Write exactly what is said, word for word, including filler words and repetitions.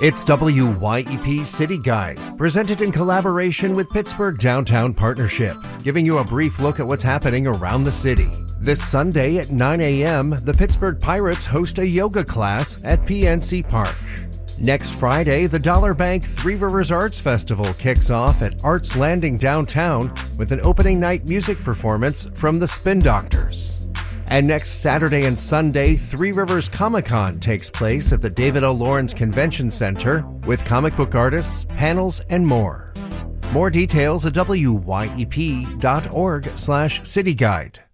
It's W Y E P City Guide, presented in collaboration with Pittsburgh Downtown Partnership, giving you a brief look at what's happening around the city. This Sunday at nine a.m., the Pittsburgh Pirates host a yoga class at P N C Park. Next Friday, the Dollar Bank Three Rivers Arts Festival kicks off at Arts Landing downtown with an opening night music performance from the Spin Doctors. And next Saturday and Sunday, Three Rivers Comic-Con takes place at the David O. Lawrence Convention Center with comic book artists, panels, and more. More details at W Y E P dot org slash City Guide.